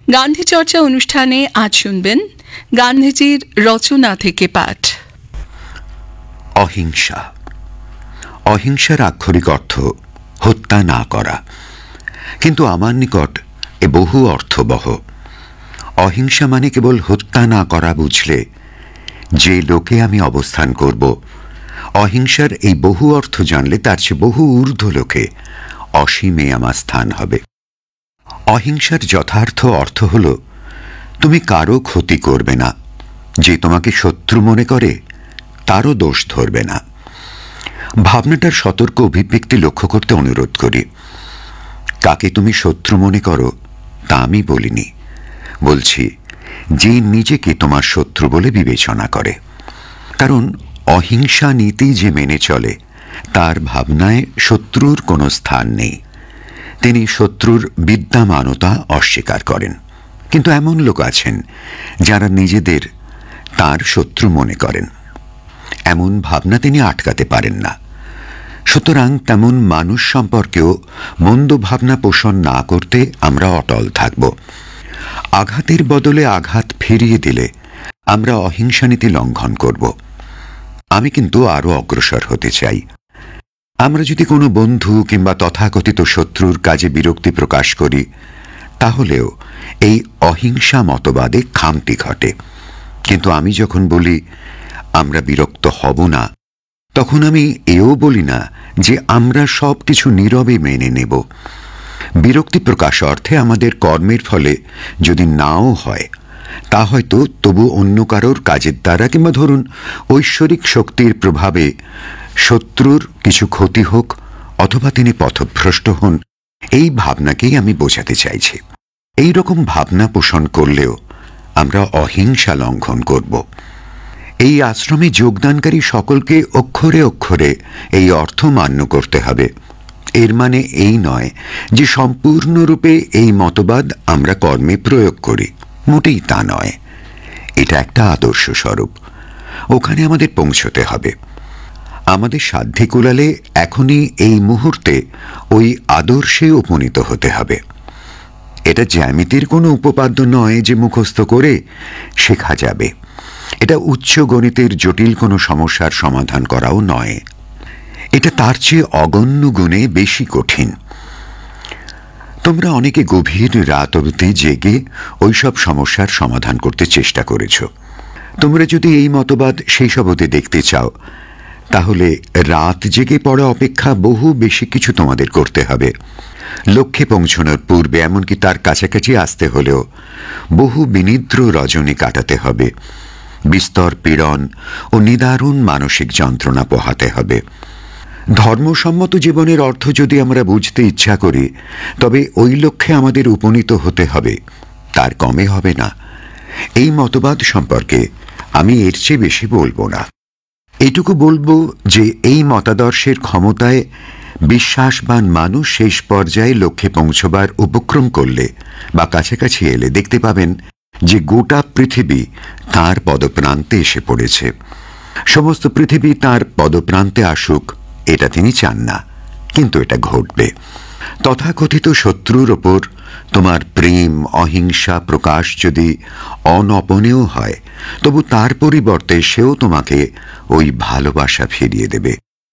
গান্ধী চর্চা অনুষ্ঠানে আজ শুনবেন গান্ধীজির রচনা থেকে পাঠ। অহিংসা। অহিংসার আক্ষরিক অর্থ হত্যা না করা, কিন্তু আমার নিকট এ বহু অর্থবহ। অহিংসা মানে কেবল হত্যা না করা বুঝলে যে লোকে আমি অবস্থান করব, অহিংসার এই বহু অর্থ জানলে তার চেয়ে বহু ঊর্ধ্ব লোকে অসীমে আমার স্থান হবে। অহিংসার যথার্থ অর্থ হল তুমি কারো ক্ষতি করবে না, যে তোমাকে শত্রু মনে করে তারও দোষ ধরবে না। ভাবনাটার সতর্ক অভিব্যক্তি লক্ষ্য করতে অনুরোধ করি। কাকে তুমি শত্রু মনে করো তা আমি বলিনি, বলছি যে নিজেকে তোমার শত্রু বলে বিবেচনা করে। কারণ অহিংসা নীতি যে মেনে চলে তার ভাবনায় শত্রুর কোনো স্থান নেই। তিনি শত্রুর বিদ্যমানতা অস্বীকার করেন। কিন্তু এমন লোক আছেন যারা নিজেদের তার শত্রু মনে করেন। এমন ভাবনা তিনি আটকাতে পারেন না। সুতরাং তেমন মানুষ সম্পর্কেও মন্দ ভাবনা পোষণ না করতে আমরা অটল থাকব। আঘাতের বদলে আঘাত ফিরিয়ে দিলে আমরা অহিংসা নীতি লঙ্ঘন করব। আমি কিন্তু আরো অগ্রসর হতে চাই। আমরা যদি কোনো বন্ধু কিংবা তথাকথিত শত্রুর কাজে বিরক্তি প্রকাশ করি, তাহলেও এই অহিংসা মতবাদে খামতি ঘটে। কিন্তু আমি যখন বলি আমরা বিরক্ত হব না, তখন আমি এও বলি না যে আমরা সব কিছু নীরবে মেনে নেব। বিরক্তি প্রকাশ অর্থে আমাদের কর্মের ফলে যদি নাও হয়, তা হয়তো তবু অন্য কারোর কাজের দ্বারা কিংবা ধরুন ঐশ্বরিক শক্তির প্রভাবে শত্রুর কিছু ক্ষতি হোক অথবা তিনি পথভ্রষ্ট হন, এই ভাবনাকেই আমি বোঝাতে চাইছি। এই রকম ভাবনা পোষণ করলেও আমরা অহিংসা লঙ্ঘন করব। এই আশ্রমে যোগদানকারী সকলকে অক্ষরে অক্ষরে এই অর্থ মান্য করতে হবে। এর মানে এই নয় যে সম্পূর্ণরূপে এই মতবাদ আমরা কর্মে প্রয়োগ করি, মোটেই তা নয়। এটা একটা আদর্শ স্বরূপ, ওখানে আমাদের পৌঁছতে হবে। আমাদের সাধ্যে কুলালে এখনই এই মুহূর্তে ওই আদর্শে উপনীত হতে হবে। এটা জ্যামিতির কোনো উপপাদ্য নয় যে মুখস্থ করে শেখা যাবে। এটা উচ্চ গণিতের জটিল কোনো সমস্যার সমাধান করাও নয়। এটা তার চেয়ে অগণ্য গুণে বেশি কঠিন। তোমরা অনেকে গভীর রাত অবধি জেগে ওইসব সমস্যার সমাধান করতে চেষ্টা করেছ। তোমরা যদি এই মতবাদ সেই সব হতে দেখতে চাও, তাহলে রাত জেগে পড়া অপেক্ষা বহু বেশি কিছু তোমাদের করতে হবে। লক্ষ্যে পৌঁছানোর পূর্বে, এমনকি তার কাছাকাছি আসতে হলেও বহু বিনিদ্র রজনী কাটাতে হবে। বিস্তর পীড়ন ও নিদারুণ মানসিক যন্ত্রণা পোহাতে হবে। ধর্মসম্মত জীবনের অর্থ যদি আমরা বুঝতে ইচ্ছা করি, তবে ওই লক্ষ্যে আমাদের উপনীত হতে হবে, তার কমে হবে না। এই মতবাদ সম্পর্কে আমি এর চেয়ে বেশি বলবো না। এইটুকু বলবো যে এই মতাদর্শের ক্ষমতায় বিশ্বাসবান মানুষ শেষ পর্যায়ে লক্ষ্যে পৌঁছবার উপক্রম করলে বা কাছাকাছি এলে দেখতে পাবেন যে গোটা পৃথিবী তাঁর পদপ্রান্তে এসে পড়েছে। সমস্ত পৃথিবী তাঁর পদপ্রান্তে আসুক এটা তিনি চান না, কিন্তু এটা ঘটবে। তথাকথিত শত্রুর ওপর তোমার প্রেম অহিংসা প্রকাশ যদি অনপনেও হয়, তবু তার পরিবর্তে সেও তোমাকে ওই ভালোবাসা ফিরিয়ে দেবে।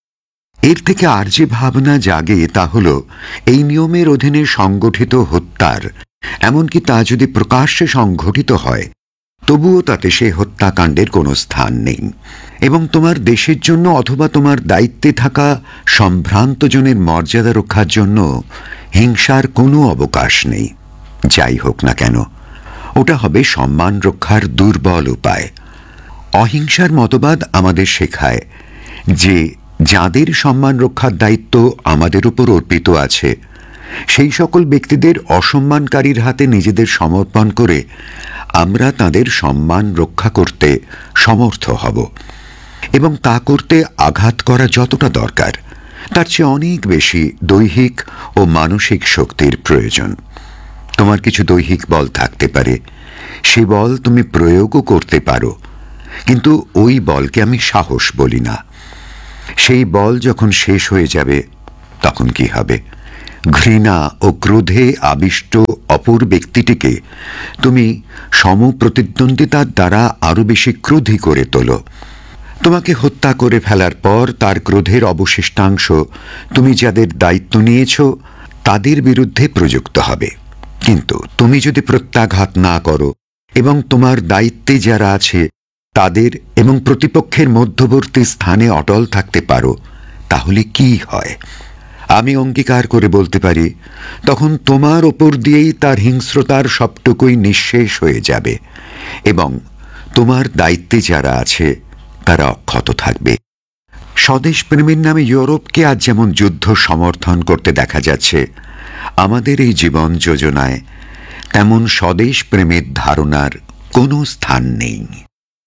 এর থেকে আর যে ভাবনা জাগে তা হল এই নিয়মের অধীনে সংগঠিত হত্যার, এমনকি তা যদি প্রকাশ্যে সংঘটিত হয়, তবুও তাতে সে হত্যাকাণ্ডের কোনো স্থান নেই, এবং তোমার দেশের জন্য অথবা তোমার দায়িত্বে থাকা সম্ভ্রান্তজনের মর্যাদা রক্ষার জন্য হিংসার কোনো অবকাশ নেই। যাই হোক না কেন, ওটা হবে সম্মান রক্ষার দুর্বল উপায়। অহিংসার মতবাদ আমাদের শেখায় যে যাদের সম্মান রক্ষার দায়িত্ব আমাদের উপর অর্পিত আছে, সেই সকল ব্যক্তিদের অসম্মানকারীর হাতে নিজেদের সমর্পণ করে আমরা তাদের সম্মান রক্ষা করতে সমর্থ হব, এবং তা করতে আঘাত করা যতটা দরকার তার চেয়ে অনেক বেশি দৈহিক ও মানসিক শক্তির প্রয়োজন। তোমার কিছু দৈহিক বল থাকতে পারে, সে বল তুমি প্রয়োগও করতে পারো, কিন্তু ওই বলকে আমি সাহস বলি না। সেই বল যখন শেষ হয়ে যাবে তখন কি হবে? ঘৃণা ও ক্রোধে আবিষ্ট অপর ব্যক্তিটিকে তুমি সমপ্রতিদ্বন্দ্বিতার দ্বারা আরো বেশি ক্রোধী করে তোলো। তোমাকে হত্যা করে ফেলার পর তার ক্রোধের অবশিষ্টাংশ তুমি যাদের দায়িত্ব নিয়েছ তাদের বিরুদ্ধে প্রযুক্ত হবে। কিন্তু তুমি যদি প্রত্যাঘাত না করো এবং তোমার দায়িত্বে যারা আছে তাদের এবং প্রতিপক্ষের মধ্যবর্তী স্থানে অটল থাকতে পারো, তাহলে কি হয়? আমি অঙ্গীকার করে বলতে পারি, তখন তোমার ওপর দিয়েই তার হিংস্রতার সবটুকুই নিঃশেষ হয়ে যাবে এবং তোমার দায়িত্বে যারা আছে তারা অক্ষত থাকবে। স্বদেশ প্রেমের নামে ইউরোপকে আজ যেমন যুদ্ধ সমর্থন করতে দেখা যাচ্ছে, আমাদের এই জীবন যোজনায় তেমন স্বদেশ প্রেমের ধারণার কোনো স্থান নেই।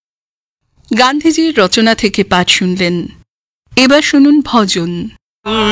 গান্ধীজির রচনা থেকে পাঠ শুনলেন। এবার শুনুন ভজন।